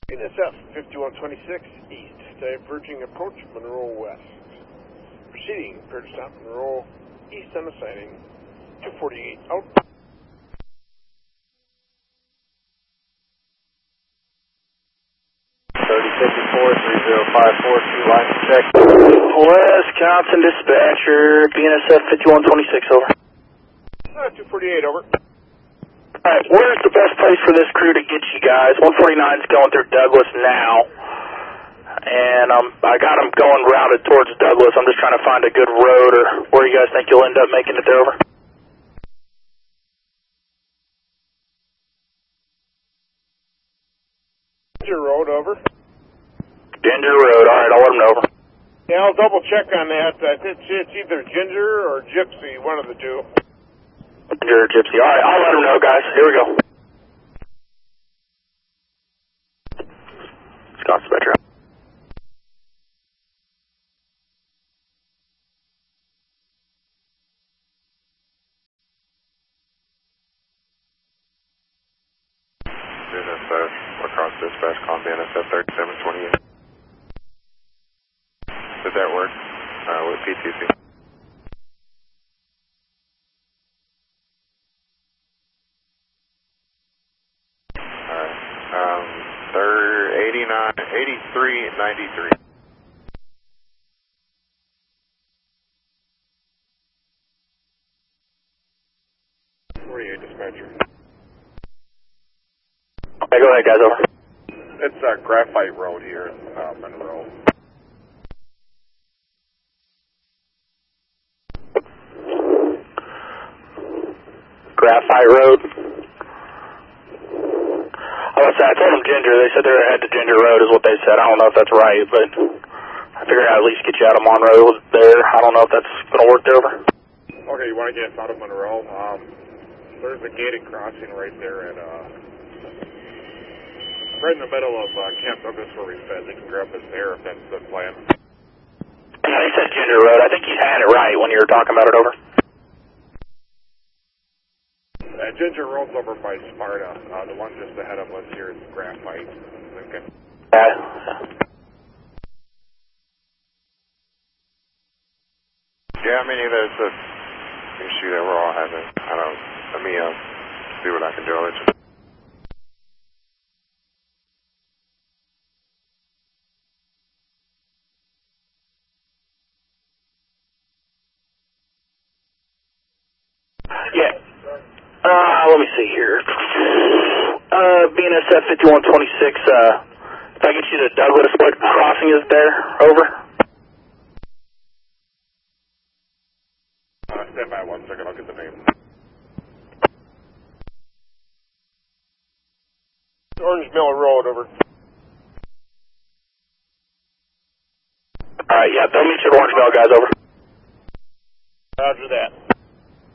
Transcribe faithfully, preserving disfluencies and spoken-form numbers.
B N S F fifty-one twenty-six East, diverging approach Monroe West. Proceeding, clear to stop Monroe East on the sighting, two forty-eight out. thirty fifty-four, three zero five four, two line check. Wisconsin dispatcher, B N S F fifty-one twenty-six, over. Uh, two forty-eight, over. Alright, where's the best place for this crew to get you guys? one forty-nine is going through Douglas now, and um, I got them going routed towards Douglas. I'm just trying to find a good road, or where you guys think you'll end up making it there, over. Ginger Road, over. Ginger Road, alright, I'll let them know, over. Yeah, I'll double check on that. I think it's either Ginger or Gypsy, one of the two. Ginger or Gypsy, alright, I'll let them know, guys. Here we go. Scott Spectra. B N S F, across dispatch, calling B N S F thirty-seven twenty-eight. Did that work? Uh, with P T C. Alright, um, third, eighty-nine, eighty-three ninety-three. forty-eight, dispatcher. Okay, go ahead, guys, over. It's uh, Graphite Road here in uh, Monroe. Graphite Road. Oh, I said, I told them Ginger. They said they're head to Ginger Road is what they said. I don't know if that's right, but I figured I'd at least get you out of Monroe there. I don't know if that's going to work there, over. Okay, you want to get us out of Monroe? Um, there's a gated crossing right there at, uh, right in the middle of uh, Camp Douglas where we fed. They can grab us there if that's the plan. Yeah, they said Ginger Road. I think you had it right when you were talking about it, over. Uh, Ginger Road's over by Sparta. Uh, the one just ahead of us here is Graphite. Okay. Yeah. Yeah, I mean, there's a issue that we're all having. I don't, let me, uh, see what I can do. I'll let you. Yeah. Uh, let me see here. Uh, B N S F fifty-one twenty-six, uh, if I get you to Douglas, what crossing is there? Over. Uh, stand by one second. I'll get the name. Orange Mill Road, over. Alright, yeah, they'll meet you at Orange Mill, guys, over. Roger that.